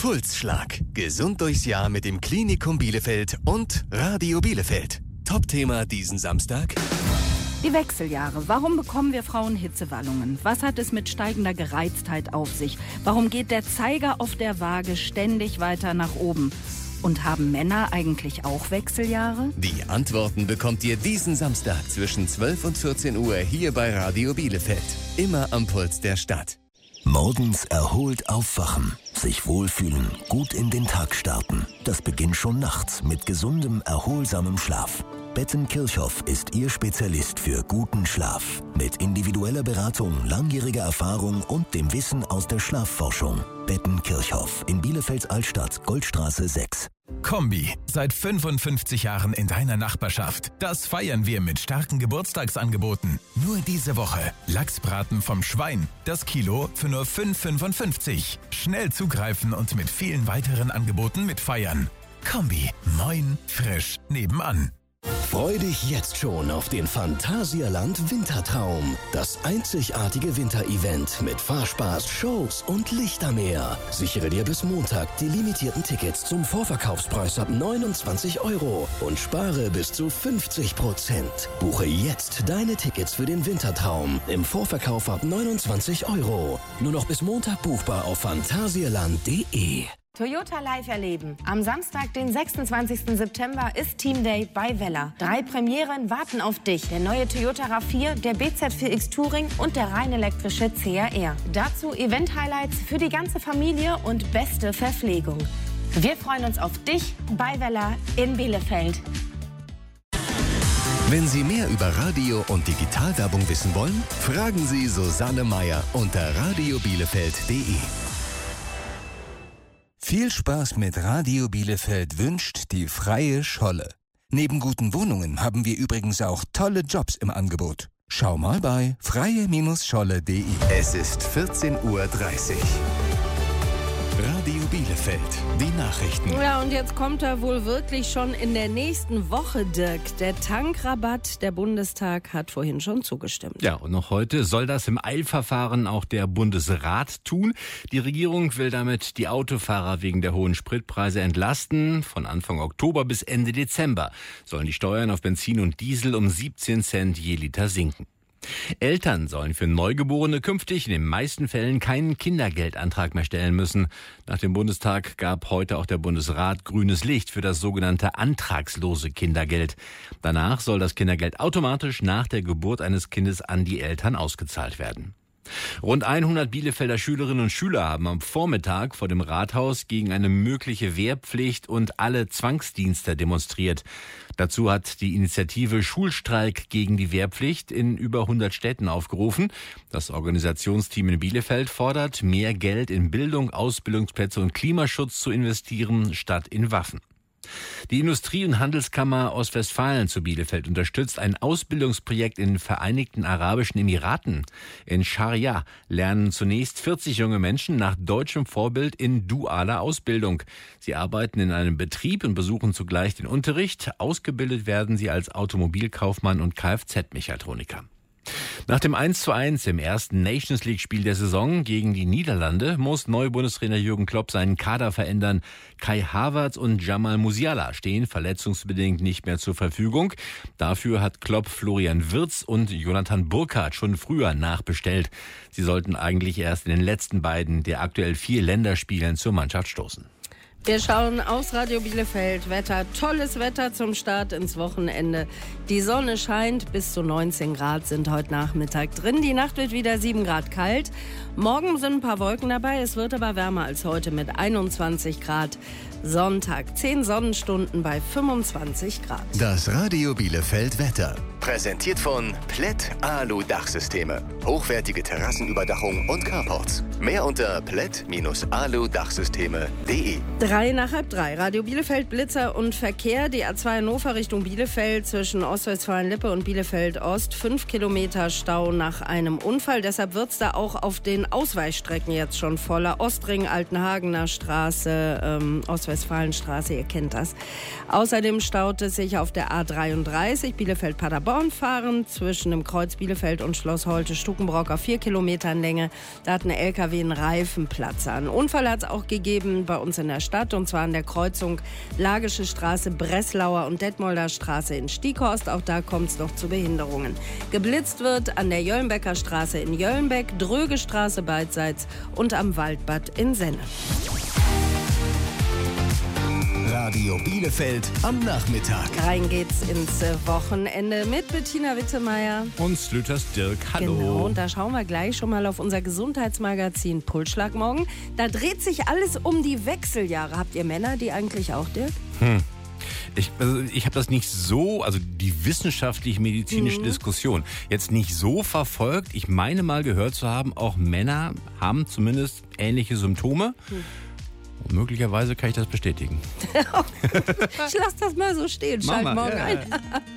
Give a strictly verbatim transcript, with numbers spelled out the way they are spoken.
Pulsschlag. Gesund durchs Jahr mit dem Klinikum Bielefeld und Radio Bielefeld. Top-Thema diesen Samstag: die Wechseljahre. Warum bekommen wir Frauen Hitzewallungen? Was hat es mit steigender Gereiztheit auf sich? Warum geht der Zeiger auf der Waage ständig weiter nach oben? Und haben Männer eigentlich auch Wechseljahre? Die Antworten bekommt ihr diesen Samstag zwischen zwölf und vierzehn Uhr hier bei Radio Bielefeld. Immer am Puls der Stadt. Morgens erholt aufwachen, sich wohlfühlen, gut in den Tag starten. Das beginnt schon nachts mit gesundem, erholsamem Schlaf. Bettenkirchhoff ist Ihr Spezialist für guten Schlaf. Mit individueller Beratung, langjähriger Erfahrung und dem Wissen aus der Schlafforschung. Bettenkirchhoff in Bielefelds Altstadt, Goldstraße sechs. Kombi, seit fünfundfünfzig Jahren in deiner Nachbarschaft. Das feiern wir mit starken Geburtstagsangeboten. Nur diese Woche Lachsbraten vom Schwein. Das Kilo für nur fünf Euro fünfundfünfzig. Schnell zugreifen und mit vielen weiteren Angeboten mitfeiern. Kombi, moin, frisch, nebenan. Freu dich jetzt schon auf den Phantasialand Wintertraum. Das einzigartige Winterevent mit Fahrspaß, Shows und Lichtermeer. Sichere dir bis Montag die limitierten Tickets zum Vorverkaufspreis ab neunundzwanzig Euro und spare bis zu fünfzig Prozent. Buche jetzt deine Tickets für den Wintertraum im Vorverkauf ab neunundzwanzig Euro. Nur noch bis Montag buchbar auf phantasialand punkt de. Toyota Live erleben. Am Samstag, den sechsundzwanzigsten September, ist Team Day bei Wella. Drei Premieren warten auf dich. Der neue Toyota RAV vier, der B Z vier X Touring und der rein elektrische C R R. Dazu Event-Highlights für die ganze Familie und beste Verpflegung. Wir freuen uns auf dich bei Wella in Bielefeld. Wenn Sie mehr über Radio- und Digitalwerbung wissen wollen, fragen Sie Susanne Meier unter radio bielefeld punkt de. Viel Spaß mit Radio Bielefeld wünscht die Freie Scholle. Neben guten Wohnungen haben wir übrigens auch tolle Jobs im Angebot. Schau mal bei freie Scholle punkt de. Es ist vierzehn Uhr dreißig. Radio Bielefeld, die Nachrichten. Ja, und jetzt kommt er wohl wirklich schon in der nächsten Woche, Dirk. Der Tankrabatt, der Bundestag hat vorhin schon zugestimmt. Ja, und noch heute soll das im Eilverfahren auch der Bundesrat tun. Die Regierung will damit die Autofahrer wegen der hohen Spritpreise entlasten. Von Anfang Oktober bis Ende Dezember sollen die Steuern auf Benzin und Diesel um siebzehn Cent je Liter sinken. Eltern sollen für Neugeborene künftig in den meisten Fällen keinen Kindergeldantrag mehr stellen müssen. Nach dem Bundestag gab heute auch der Bundesrat grünes Licht für das sogenannte antragslose Kindergeld. Danach soll das Kindergeld automatisch nach der Geburt eines Kindes an die Eltern ausgezahlt werden. Rund hundert Bielefelder Schülerinnen und Schüler haben am Vormittag vor dem Rathaus gegen eine mögliche Wehrpflicht und alle Zwangsdienste demonstriert. Dazu hat die Initiative Schulstreik gegen die Wehrpflicht in über hundert Städten aufgerufen. Das Organisationsteam in Bielefeld fordert, mehr Geld in Bildung, Ausbildungsplätze und Klimaschutz zu investieren, statt in Waffen. Die Industrie- und Handelskammer Ostwestfalen zu Bielefeld unterstützt ein Ausbildungsprojekt in den Vereinigten Arabischen Emiraten. In Sharjah lernen zunächst vierzig junge Menschen nach deutschem Vorbild in dualer Ausbildung. Sie arbeiten in einem Betrieb und besuchen zugleich den Unterricht. Ausgebildet werden sie als Automobilkaufmann und Kfz-Mechatroniker. Nach dem eins zu eins im ersten Nations-League-Spiel der Saison gegen die Niederlande muss Neubundestrainer Jürgen Klopp seinen Kader verändern. Kai Havertz und Jamal Musiala stehen verletzungsbedingt nicht mehr zur Verfügung. Dafür hat Klopp Florian Wirtz und Jonathan Burkhardt schon früher nachbestellt. Sie sollten eigentlich erst in den letzten beiden der aktuell vier Länderspielen zur Mannschaft stoßen. Wir schauen aus Radio Bielefeld. Wetter, tolles Wetter zum Start ins Wochenende. Die Sonne scheint, bis zu neunzehn Grad sind heute Nachmittag drin. Die Nacht wird wieder sieben Grad kalt. Morgen sind ein paar Wolken dabei, es wird aber wärmer als heute mit einundzwanzig Grad. Sonntag, zehn Sonnenstunden bei fünfundzwanzig Grad. Das Radio Bielefeld Wetter. Präsentiert von Plätt Alu Dachsysteme. Hochwertige Terrassenüberdachung und Carports. Mehr unter plätt Alu Dachsysteme punkt de. Drei nach halb drei. Radio Bielefeld, Blitzer und Verkehr. Die A zwei Hannover Richtung Bielefeld zwischen Ostwestfalen-Lippe und Bielefeld-Ost. Fünf Kilometer Stau nach einem Unfall. Deshalb wird es da auch auf den Ausweichstrecken jetzt schon voller. Ostring, Altenhagener Straße, ähm, Ostwestfalenstraße, ihr kennt das. Außerdem staut es sich auf der A dreiunddreißig Bielefeld-Paderborn Paderborn fahren, zwischen dem Kreuz Bielefeld und Schloss Holte-Stukenbrock auf vier Kilometern Länge. Da hat ein L K W einen Reifenplatzer. Einen Unfall hat es auch gegeben bei uns in der Stadt, und zwar an der Kreuzung Lagische Straße, Breslauer und Detmolder Straße in Stieghorst. Auch da kommt es noch zu Behinderungen. Geblitzt wird an der Jöllenbecker Straße in Jöllenbeck, Dröge Straße beidseits und am Waldbad in Senne. Radio Bielefeld am Nachmittag. Rein geht's ins Wochenende mit Bettina Wittemeyer. Und Slüters Dirk, hallo. Genau, und da schauen wir gleich schon mal auf unser Gesundheitsmagazin Pulsschlag morgen. Da dreht sich alles um die Wechseljahre. Habt ihr Männer die eigentlich auch, Dirk? Hm. Ich, also ich habe das nicht so, also die wissenschaftlich-medizinische mhm. Diskussion jetzt nicht so verfolgt. Ich meine mal gehört zu haben, auch Männer haben zumindest ähnliche Symptome. Mhm. Und möglicherweise kann ich das bestätigen. Ich lasse das mal so stehen. Schalt morgen ja. ein.